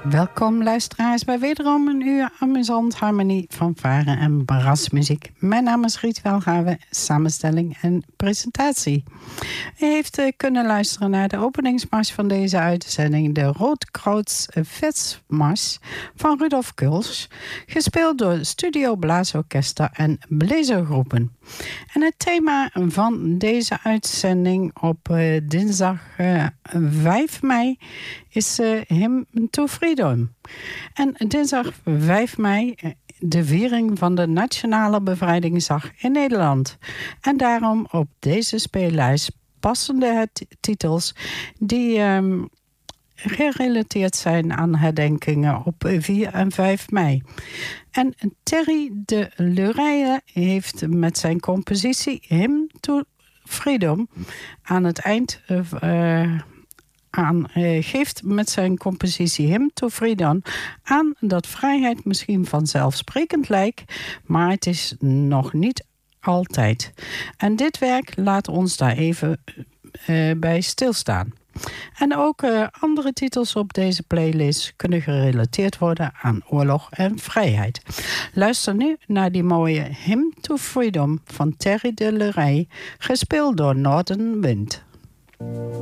Welkom luisteraars bij wederom een uur amusant harmonie, fanfare en brassmuziek. Mijn naam is Riet Welgave, samenstelling en presentatie. U heeft kunnen luisteren naar de openingsmars van deze uitzending, de Roodkroods Vetsmars van Rudolf Kuls, gespeeld door Studio Blaasorkester en Blazergroepen. En het thema van deze uitzending op dinsdag 5 mei is Hymn to Freedom. En dinsdag 5 mei de viering van de Nationale Bevrijdingsdag in Nederland. En daarom op deze speellijst passende titels die gerelateerd zijn aan herdenkingen op 4 en 5 mei. En Terry de Lureye heeft met zijn compositie Hymn to Freedom aan het eind geeft met zijn compositie Hymn to Freedom aan dat vrijheid misschien vanzelfsprekend lijkt, maar het is nog niet altijd. En dit werk laat ons daar even bij stilstaan. En ook andere titels op deze playlist kunnen gerelateerd worden aan oorlog en vrijheid. Luister nu naar die mooie Hymn to Freedom van Terry de Lureye, gespeeld door Northern Wind.